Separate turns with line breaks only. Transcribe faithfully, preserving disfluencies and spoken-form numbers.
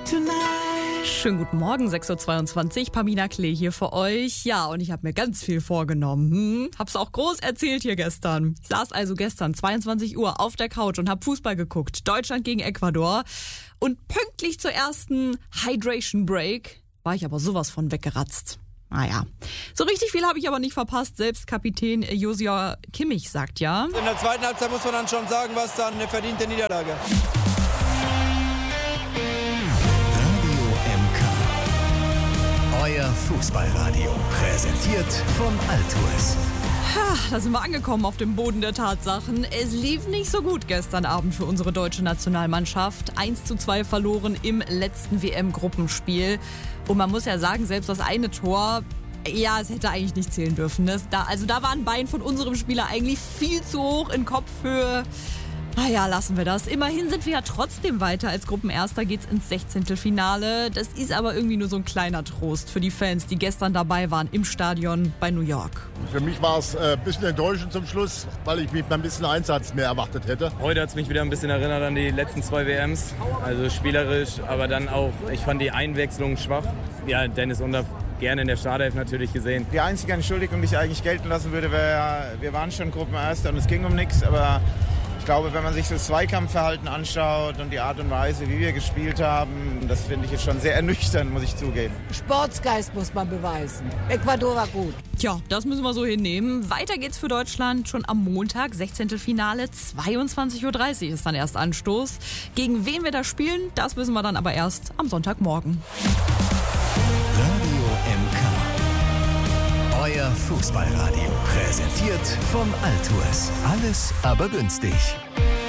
Schönen guten Morgen, sechs Uhr zweiundzwanzig, Pamina Klee hier für euch. Ja, und ich habe mir ganz viel vorgenommen. Hm, hab's auch groß erzählt hier gestern. Ich saß also gestern zweiundzwanzig Uhr auf der Couch und hab Fußball geguckt. Deutschland gegen Ecuador. Und pünktlich zur ersten Hydration Break war ich aber sowas von weggeratzt. Naja, so richtig viel habe ich aber nicht verpasst. Selbst Kapitän Joshua Kimmich sagt ja:
In der zweiten Halbzeit muss man dann schon sagen, was dann eine verdiente Niederlage.
Euer Fußballradio, präsentiert von Altours.
Ha, da sind wir angekommen auf dem Boden der Tatsachen. Es lief nicht so gut gestern Abend für unsere deutsche Nationalmannschaft. eins zu zwei verloren im letzten W M-Gruppenspiel. Und man muss ja sagen, selbst das eine Tor, ja, es hätte eigentlich nicht zählen dürfen. Ne? Da, also da war ein Bein von unserem Spieler eigentlich viel zu hoch in Kopfhöhe. Naja, lassen wir das. Immerhin sind wir ja trotzdem weiter. Als Gruppenerster geht's ins Sechzehntelfinale. Das ist aber irgendwie nur so ein kleiner Trost für die Fans, die gestern dabei waren im Stadion bei New York.
Für mich war es ein bisschen enttäuschend zum Schluss, weil ich mich ein bisschen Einsatz mehr erwartet hätte.
Heute hat es mich wieder ein bisschen erinnert an die letzten zwei W Ms. Also spielerisch, aber dann auch, ich fand die Einwechslung schwach. Ja, Dennis Undaff gerne in der Startelf natürlich gesehen.
Die einzige Entschuldigung, die ich eigentlich gelten lassen würde, wäre, wir waren schon Gruppenerster und es ging um nichts, aber ich glaube, wenn man sich das Zweikampfverhalten anschaut und die Art und Weise, wie wir gespielt haben, das finde ich jetzt schon sehr ernüchternd, muss ich zugeben.
Sportsgeist muss man beweisen. Ecuador war gut.
Tja, das müssen wir so hinnehmen. Weiter geht's für Deutschland schon am Montag, Sechzehntelfinale, zweiundzwanzig Uhr dreißig ist dann erst Anstoß. Gegen wen wir da spielen, das wissen wir dann aber erst am Sonntagmorgen.
Radio M K. Euer Fußballradio, präsentiert von Altours. Alles aber günstig.